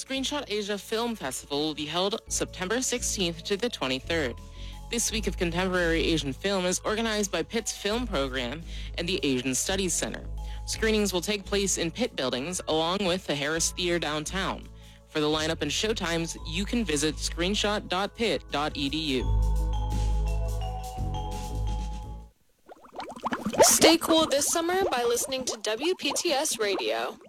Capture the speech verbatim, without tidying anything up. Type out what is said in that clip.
Screenshot Asia Film Festival will be held September sixteenth to the twenty-third. This week of contemporary Asian film is organized by Pitt's film program and the Asian Studies Center. Screenings will take place in Pitt buildings along with the Harris Theater downtown. For the lineup and showtimes, you can visit screenshot dot pitt dot e d u. Stay cool this summer by listening to W P T S Radio.